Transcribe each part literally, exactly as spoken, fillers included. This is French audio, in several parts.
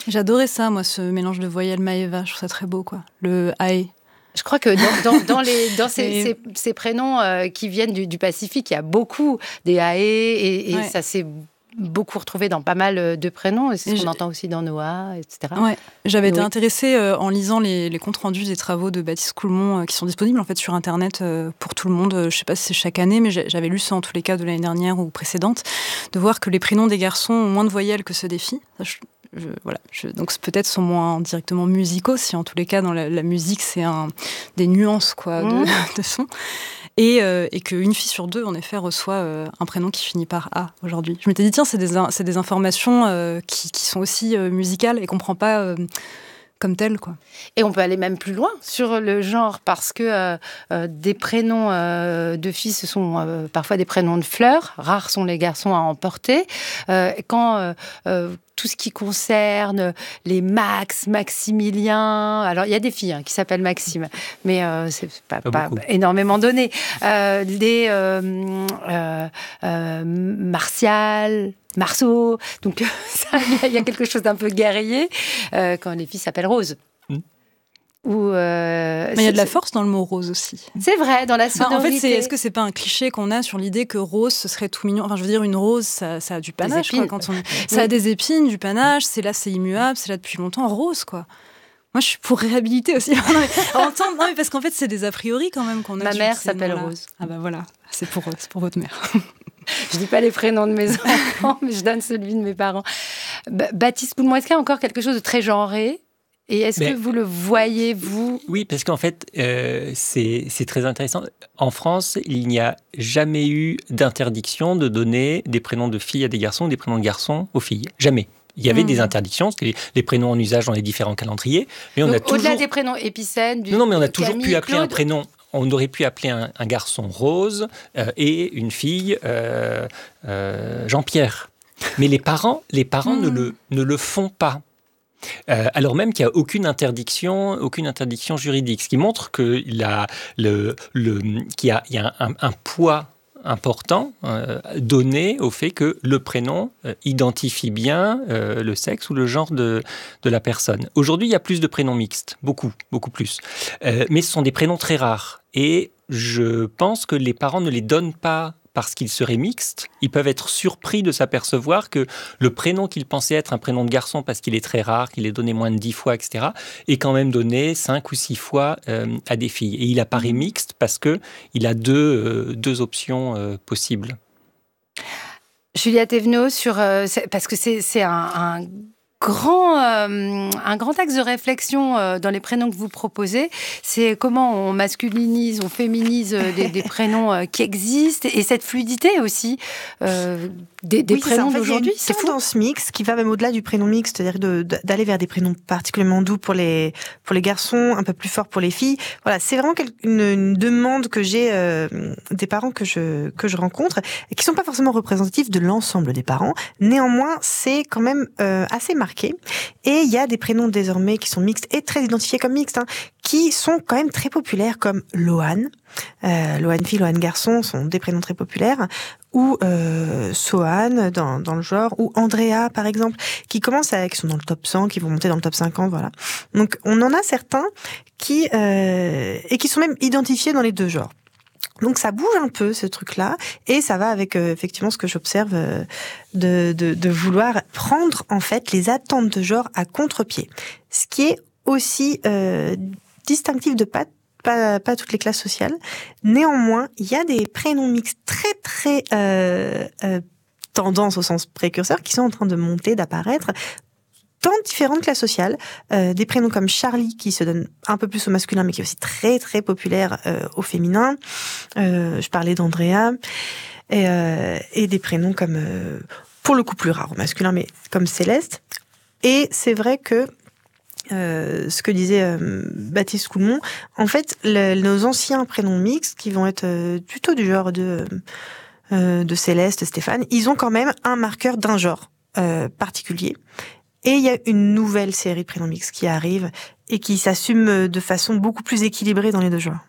J'adorais ça, moi, ce mélange de voyelles Maeva. Je trouve ça très beau, quoi. Le ae. Je crois que dans, dans, dans, les, dans ces, et... ces, ces prénoms euh, qui viennent du, du Pacifique, il y a beaucoup des ae et, et ouais. ça s'est beaucoup retrouvé dans pas mal de prénoms. Et c'est ce et qu'on je... entend aussi dans Noah, et cetera. Ouais. J'avais et été oui. intéressée euh, en lisant les, les comptes rendus des travaux de Baptiste Coulmont euh, qui sont disponibles en fait sur Internet euh, pour tout le monde. Je ne sais pas si c'est chaque année, mais j'avais lu ça en tous les cas de l'année dernière ou précédente, de voir que les prénoms des garçons ont moins de voyelles que ceux des filles. Ça, je... Je, voilà, je, donc peut-être sont moins directement musicaux, si en tous les cas dans la, la musique c'est un, des nuances quoi, de, mmh. de son, et, euh, et qu'une fille sur deux en effet reçoit euh, un prénom qui finit par A aujourd'hui. Je m'étais dit tiens c'est des, c'est des informations euh, qui, qui sont aussi euh, musicales et qu'on ne prend pas euh, comme telles, quoi. Et on peut aller même plus loin sur le genre parce que euh, euh, des prénoms euh, de filles ce sont euh, parfois des prénoms de fleurs, rares sont les garçons à en porter. Euh, quand euh, euh, tout ce qui concerne les Max, Maximilien. Alors, il y a des filles hein, qui s'appellent Maxime, mais euh, c'est pas, pas, pas énormément donné. Euh, les euh, euh, euh, Martial, Marceau. Donc, il y, y a quelque chose d'un peu guerrier euh, quand les filles s'appellent Rose. Mmh. Ou euh, mais il y a de la force dans le mot rose aussi. C'est vrai, dans la sonorité. Enfin, en fait, c'est, est-ce que c'est pas un cliché qu'on a sur l'idée que rose, ce serait tout mignon ? Enfin, je veux dire, une rose, ça, ça a du panache. Quoi, quand on... Ça oui. a des épines, du panache, c'est là, c'est immuable, c'est là depuis longtemps. Rose, quoi. Moi, je suis pour réhabiliter aussi. non, mais, en temps, non, mais parce qu'en fait, c'est des a priori quand même qu'on a. Ma mère s'appelle Rose. Ah bah voilà, c'est pour, c'est pour votre mère. Je dis pas les prénoms de mes enfants, mais je donne celui de mes parents. B- Baptiste Coulmont, est-ce qu'il y a encore quelque chose de très genré ? Et est-ce Mais, que vous le voyez, vous ? Oui, parce qu'en fait, euh, c'est, c'est très intéressant. En France, il n'y a jamais eu d'interdiction de donner des prénoms de filles à des garçons ou des prénoms de garçons aux filles. Jamais. Il y avait mmh. des interdictions, parce que les, les prénoms en usage dans les différents calendriers. Mais on Donc, a toujours... au-delà des prénoms épicènes, du Non, non, mais on a toujours Camille, pu appeler Claude. un prénom... On aurait pu appeler un, un garçon Rose euh, et une fille euh, euh, Jean-Pierre. Mais les parents, les parents mmh. ne, le, ne le font pas. Euh, alors même qu'il n'y a aucune interdiction, aucune interdiction juridique, ce qui montre que la, le, le, qu'il y a, il y a un, un poids important euh, donné au fait que le prénom euh, identifie bien euh, le sexe ou le genre de, de la personne. Aujourd'hui, il y a plus de prénoms mixtes, beaucoup, beaucoup plus. Euh, mais ce sont des prénoms très rares. Et je pense que les parents ne les donnent pas parce qu'ils seraient mixtes. Ils peuvent être surpris de s'apercevoir que le prénom qu'ils pensaient être un prénom de garçon parce qu'il est très rare, qu'il est donné moins de dix fois, et cetera, est quand même donné cinq ou six fois euh, à des filles. Et il apparaît mixte parce qu'il a deux, euh, deux options euh, possibles. Juliette Evenot, sur, euh, parce que c'est, c'est un... un... Grand, euh, un grand axe de réflexion euh, dans les prénoms que vous proposez, c'est comment on masculinise, on féminise euh, des, des prénoms euh, qui existent et cette fluidité aussi euh, des, des oui, prénoms en fait, d'aujourd'hui. C'est une tendance mixte qui va même au-delà du prénom mixte, c'est-à-dire de, de, d'aller vers des prénoms particulièrement doux pour les, pour les garçons, un peu plus forts pour les filles. Voilà, c'est vraiment une, une demande que j'ai euh, des parents que je, que je rencontre et qui ne sont pas forcément représentatifs de l'ensemble des parents. Néanmoins, c'est quand même euh, assez marqué. Et il y a des prénoms désormais qui sont mixtes et très identifiés comme mixtes, hein, qui sont quand même très populaires, comme Lohan. Euh, Lohan fille, Lohan garçon sont des prénoms très populaires, ou euh, Sohan dans, dans le genre, ou Andrea par exemple, qui commencent à, qui sont dans le top cent, qui vont monter dans le top cinquante, voilà. Donc on en a certains qui euh, et qui sont même identifiés dans les deux genres. Donc ça bouge un peu ce truc-là et ça va avec euh, effectivement ce que j'observe euh, de, de, de vouloir prendre en fait les attentes de genre à contre-pied. Ce qui est aussi euh, distinctif de pas, pas pas toutes les classes sociales. Néanmoins, il y a des prénoms mixtes très très euh, euh, tendance au sens précurseur qui sont en train de monter, d'apparaître dans différentes classes sociales, euh, des prénoms comme Charlie qui se donne un peu plus au masculin mais qui est aussi très très populaire euh, au féminin. Euh, je parlais d'Andrea et, euh, et des prénoms comme euh, pour le coup plus rares au masculin mais comme Céleste. Et c'est vrai que euh, ce que disait euh, Baptiste Coulmont, en fait le, nos anciens prénoms mixtes qui vont être euh, plutôt du genre de euh, de Céleste, Stéphane, ils ont quand même un marqueur d'un genre euh, particulier. Et il y a une nouvelle série de prénoms mixtes qui arrive et qui s'assume de façon beaucoup plus équilibrée dans les deux genres.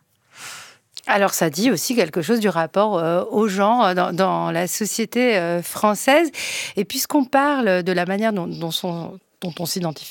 Alors ça dit aussi quelque chose du rapport euh, au genre dans, dans la société euh, française. Et puisqu'on parle de la manière dont, dont, son, dont on s'identifie